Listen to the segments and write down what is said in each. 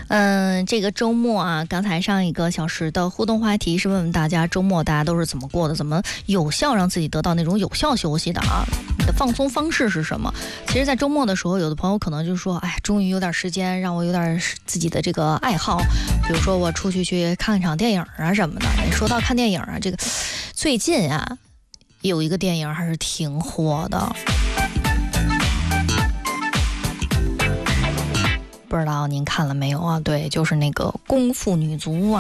这个周末啊，刚才上一个小时的互动话题是问问大家，周末大家都是怎么过的，怎么有效让自己得到那种有效休息的啊？你的放松方式是什么？其实，在周末的时候，有的朋友可能就说，哎，终于有点时间，让我有点自己的这个爱好，比如说我出去看一场电影啊什么的。说到看电影啊，这个最近啊，有一个电影还是挺火的。不知道您看了没有啊？对，就是那个《功夫女足》啊，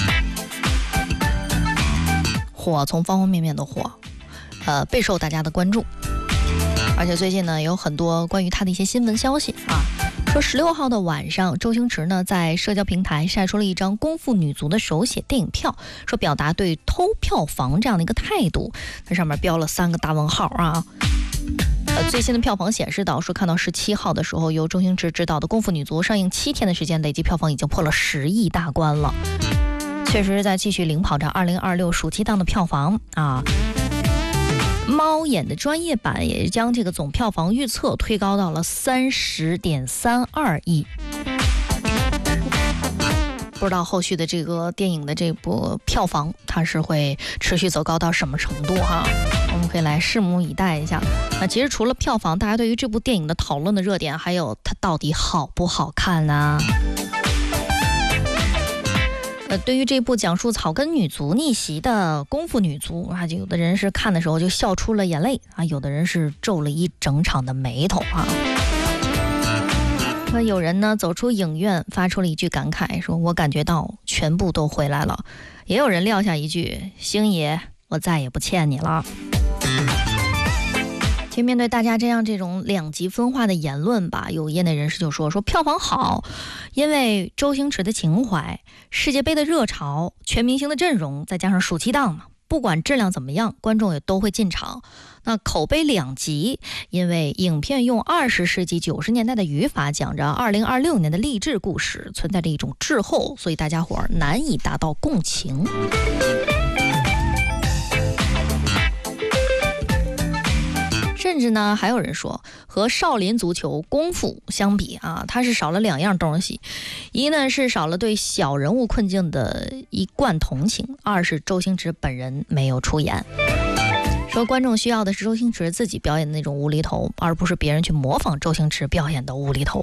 火，从方方面面都火，备受大家的关注。而且最近呢，有很多关于他的一些新闻消息啊，说16号的晚上，周星驰呢在社交平台晒出了一张《功夫女足》的手写电影票，说表达对偷票房这样的一个态度，它上面标了3个大问号啊。最新的票房显示到，说看到17号的时候，由周星驰执导的《功夫女足》上映7天的时间，累计票房已经破了10亿大关了，确实在继续领跑着2026暑期档的票房啊。猫眼的专业版也将这个总票房预测推高到了30.32亿。不知道后续的这个电影的这部票房，它是会持续走高到什么程度哈？我们可以来拭目以待一下。那其实除了票房，大家对于这部电影的讨论的热点，还有它到底好不好看呢？对于这部讲述草根女足逆袭的功夫女足啊，就有的人是看的时候就笑出了眼泪啊，有的人是皱了一整场的眉头啊。那有人呢走出影院发出了一句感慨，说我感觉到全部都回来了。也有人撂下一句，星爷我再也不欠你了。其实面对大家这种两极分化的言论吧，有业内人士就说票房好，因为周星驰的情怀，世界杯的热潮，全明星的阵容，再加上暑期档嘛，不管质量怎么样，观众也都会进场。那口碑两极，因为影片用20世纪90年代的语法讲着2026年的励志故事，存在着一种滞后，所以大家伙难以达到共情。甚至呢，还有人说和少林足球功夫相比啊，它是少了2样东西，一呢是少了对小人物困境的一贯同情，二是周星驰本人没有出演。说观众需要的是周星驰自己表演的那种无厘头，而不是别人去模仿周星驰表演的无厘头。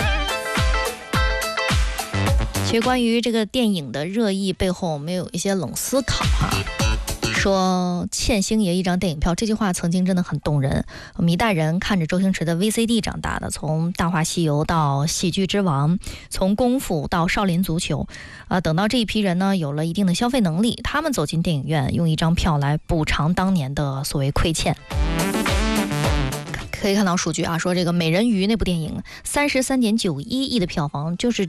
其实关于这个电影的热议背后，我们有一些冷思考哈。说欠星爷一张电影票，这句话曾经真的很动人。我们一代人看着周星驰的 VCD 长大的，从大话西游到喜剧之王，从功夫到少林足球等到这一批人呢有了一定的消费能力，他们走进电影院，用一张票来补偿当年的所谓亏欠。可以看到数据啊，说这个美人鱼那部电影33.91亿的票房，就是